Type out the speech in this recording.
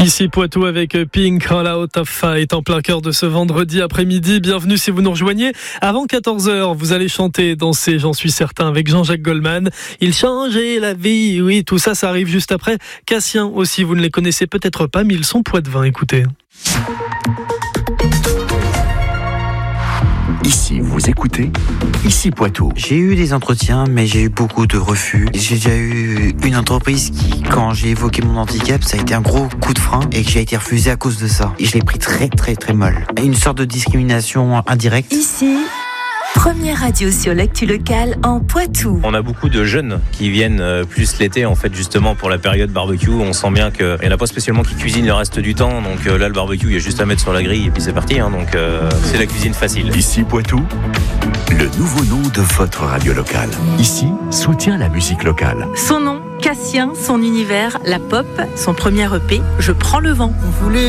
Ici Poitou avec Pink, All Out of Fight en plein cœur de ce vendredi après-midi. Bienvenue si vous nous rejoignez. Avant 14h, vous allez chanter, danser, j'en suis certain, avec Jean-Jacques Goldman. Il changeait la vie, oui, tout ça, ça arrive juste après. Cassien aussi, vous ne les connaissez peut-être pas, mais ils sont poitevins, écoutez. Ici, vous écoutez, ici Poitou. J'ai eu des entretiens, mais j'ai eu beaucoup de refus. J'ai déjà eu une entreprise qui, quand j'ai évoqué mon handicap, ça a été un gros coup de frein et que j'ai été refusé à cause de ça. Et je l'ai pris très mal. Une sorte de discrimination indirecte. Ici, première radio sur l'actu locale en Poitou. On a beaucoup de jeunes qui viennent plus l'été, en fait, justement pour la période barbecue. On sent bien qu'il n'y en a pas spécialement qui cuisinent le reste du temps. Donc là, le barbecue, il y a juste à mettre sur la grille et puis c'est parti. Donc c'est la cuisine facile. Ici Poitou, le nouveau nom de votre radio locale. Ici, soutient la musique locale. Son nom, Cassien, son univers, la pop, son premier EP, Je prends le vent. On voulait